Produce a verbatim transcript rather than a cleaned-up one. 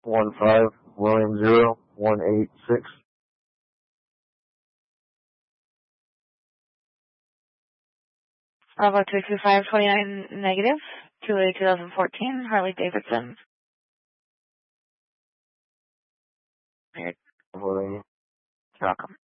one five, William zero, one eight six. Bravo two two five twenty-nine negative, two A twenty fourteen, Harley Davidson. William. You're welcome.